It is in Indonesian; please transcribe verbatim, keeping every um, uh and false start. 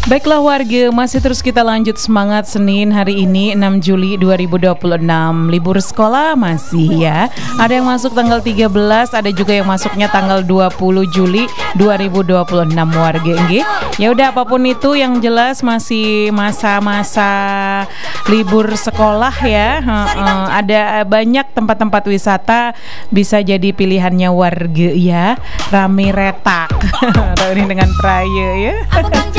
Baiklah warga, masih terus kita lanjut semangat Senin hari ini enam Juli dua ribu dua puluh enam. Libur sekolah masih ya. Ada yang masuk tanggal tiga belas, ada juga yang masuknya tanggal dua puluh Juli dua ribu dua puluh enam warga nggih. Ya udah apapun itu yang jelas masih masa-masa libur sekolah ya. He-he. Ada banyak tempat-tempat wisata bisa jadi pilihannya warga ya. Rame retak. Ini dengan Praya ya.